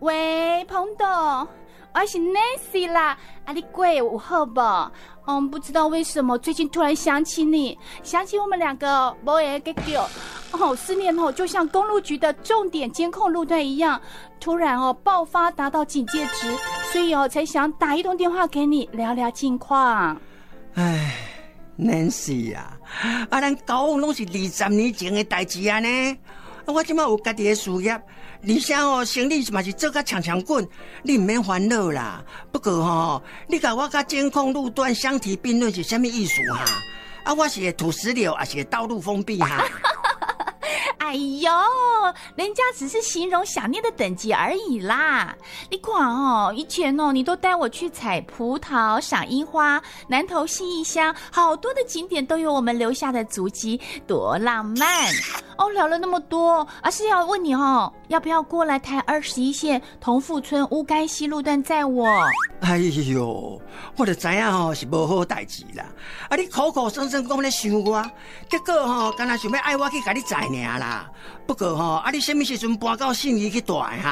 喂，彭董，我是 Nancy 啦，你过有好不？不知道为什么最近突然想起你，想起我们两个没会个叫思念就像公路局的重点监控路段一样，突然爆发达到警戒值，所以才想打一通电话给你聊聊近况。 唉，Nancy 啊，咱交往拢是20年前的代志啊呢。我即马有家己的事业，而且生理嘛是做甲强强滚，你唔免烦恼啦。不过你甲我甲监控路段相提并论是啥物意思哈？我是会土石流，还是会道路封闭哈？ 哎呦，人家只是形容想念的等级而已啦。你看以前你都带我去采葡萄、赏樱花，南投信义乡好多的景点都有我们留下的足迹，多浪漫。聊了那么多，是要问你要不要过来台21线同富村乌该西路段载我？ 哎呦，我就知影是无好代志啦。你口口声声讲咧想我，结果干那想要爱我去甲你载尔啦。不过你什么时阵搬到信义去住的哈？